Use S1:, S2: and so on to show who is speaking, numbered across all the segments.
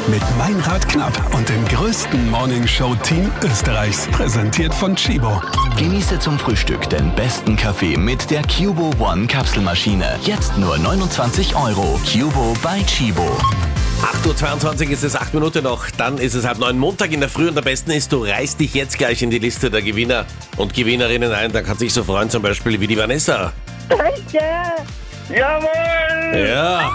S1: Mit Meinrad Knapp und dem größten Morningshow-Team Österreichs. Präsentiert von Chibo.
S2: Genieße zum Frühstück den besten Kaffee mit der Cubo One Kapselmaschine. Jetzt nur 29 €. Cubo bei Chibo.
S3: 8:22 Uhr ist es, 8 Minuten noch. Dann ist es 8:30 Montag in der Früh und am besten ist, du reißt dich jetzt gleich in die Liste der Gewinner und Gewinnerinnen ein. Da kann sich so freuen, zum Beispiel wie die Vanessa.
S4: Danke!
S5: Jawohl!
S3: Ja,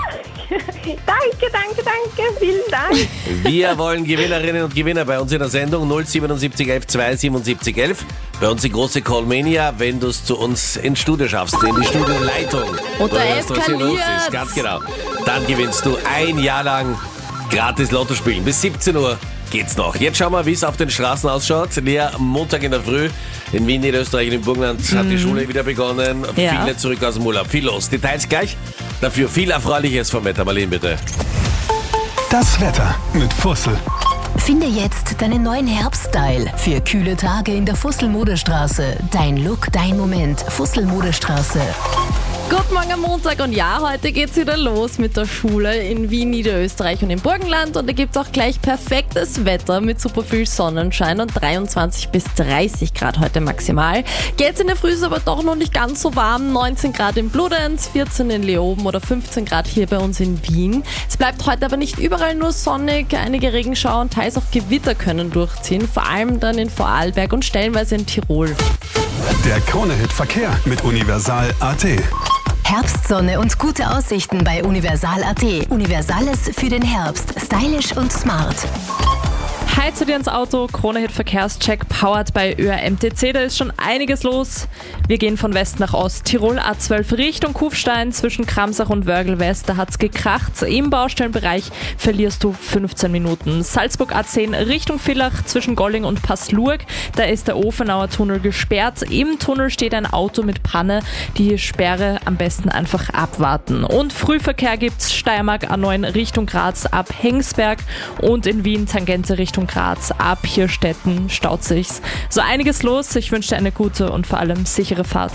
S4: Danke, vielen Dank.
S3: wir wollen Gewinnerinnen und Gewinner bei uns in der Sendung 077 11 277 11. Bei uns die große Callmania, wenn du es zu uns ins Studio schaffst, in die Studioleitung.
S6: Und da
S3: weißt, was hier los
S6: eskaliert.
S3: ist. Ganz genau. Dann gewinnst du ein Jahr lang gratis Lotto spielen. Bis 17 Uhr geht's noch. Jetzt schauen wir, wie es auf den Straßen ausschaut. Lea, Montag in der Früh in Wien, Niederösterreich, im Burgenland hat die Schule wieder begonnen.
S6: Ja.
S3: Viele zurück aus dem Urlaub. Viel los. Details gleich. Dafür viel Erfreuliches vom Wetter. Marlene, bitte.
S1: Das Wetter mit Fussel.
S7: Finde jetzt deinen neuen Herbststyle für kühle Tage in der Fussel-Modestraße. Dein Look, dein Moment. Fussel-Modestraße.
S6: Guten Morgen am Montag und ja, heute geht's wieder los mit der Schule in Wien, Niederösterreich und im Burgenland und da gibt's auch gleich perfektes Wetter mit super viel Sonnenschein und 23 bis 30 Grad heute maximal. Jetzt in der Früh ist aber doch noch nicht ganz so warm, 19 Grad in Bludenz, 14 in Leoben oder 15 Grad hier bei uns in Wien. Es bleibt heute aber nicht überall nur sonnig, einige Regenschauer und teils auch Gewitter können durchziehen, vor allem dann in Vorarlberg und stellenweise in Tirol.
S1: Der Krone-Hit Verkehr mit Universal.at.
S7: Herbstsonne und gute Aussichten bei Universal.at. Universales für den Herbst. Stylisch und smart.
S8: Hi zu dir ins Auto, Krone-Hit Verkehrscheck powered bei ÖRMTC, da ist schon einiges los. Wir gehen von West nach Ost, Tirol A12 Richtung Kufstein zwischen Kramsach und Wörgl West, da hat's gekracht. Im Baustellenbereich verlierst du 15 Minuten. Salzburg A10 Richtung Villach zwischen Golling und Passlurg, da ist der Ofenauer Tunnel gesperrt. Im Tunnel steht ein Auto mit Panne, die Sperre am besten einfach abwarten. Und Frühverkehr gibt's Steiermark A9 Richtung Graz ab Hengsberg und in Wien Tangente Richtung Graz ab Hirstetten staut sich's. So einiges los. Ich wünsche dir eine gute und vor allem sichere Fahrt.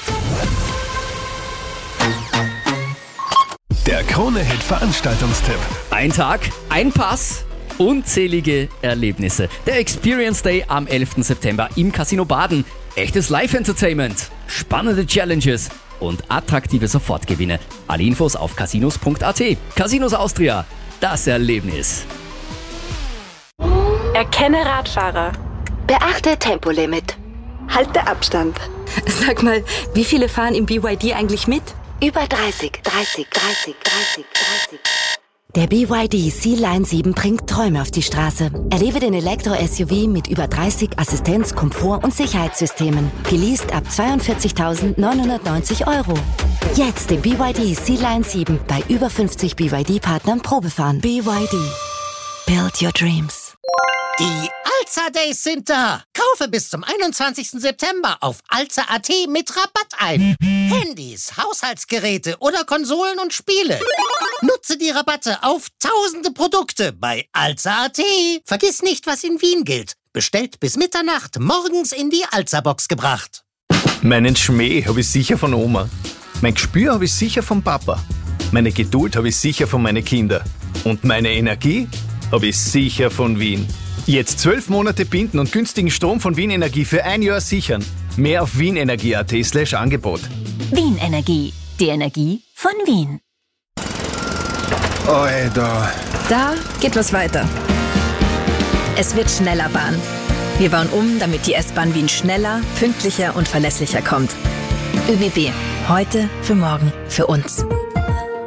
S1: Der Krone-Hit Veranstaltungstipp.
S9: Ein Tag, ein Pass, unzählige Erlebnisse. Der Experience Day am 11. September im Casino Baden. Echtes Live-Entertainment, spannende Challenges und attraktive Sofortgewinne. Alle Infos auf casinos.at. Casinos Austria, das Erlebnis.
S10: Erkenne Radfahrer.
S11: Beachte Tempolimit.
S10: Halte Abstand.
S11: Sag mal, wie viele fahren im BYD eigentlich mit?
S10: Über 30.
S11: Der BYD Sea-Line 7 bringt Träume auf die Straße. Erlebe den Elektro-SUV mit über 30 Assistenz-, Komfort- und Sicherheitssystemen. Geleast ab 42.990 €. Jetzt den BYD Sea-Line 7 bei über 50 BYD-Partnern Probefahren. BYD. Build your dreams.
S12: Die Alza Days sind da. Kaufe bis zum 21. September auf alza.at mit Rabatt ein. Handys, Haushaltsgeräte oder Konsolen und Spiele. Nutze die Rabatte auf tausende Produkte bei alza.at. Vergiss nicht, was in Wien gilt. Bestellt bis Mitternacht, morgens in die Alza-Box gebracht.
S13: Meinen Schmäh habe ich sicher von Oma. Mein Gespür habe ich sicher vom Papa. Meine Geduld habe ich sicher von meinen Kindern. Und meine Energie habe ich sicher von Wien. Jetzt 12 Monate binden und günstigen Strom von Wien Energie für ein Jahr sichern. Mehr auf wienenergie.at/Angebot.
S7: Wien Energie. Die Energie von Wien.
S1: Alter.
S14: Da geht was weiter. Es wird schneller Bahn. Wir bauen um, damit die S-Bahn Wien schneller, pünktlicher und verlässlicher kommt. ÖBB. Heute, für morgen, für uns.